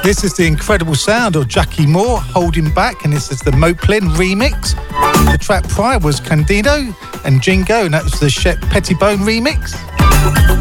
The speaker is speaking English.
This is the incredible sound of Jackie Moore, Holding Back, and this is the Moplin remix. The track prior was Candido and Jingo, and that was the Shep Pettibone remix.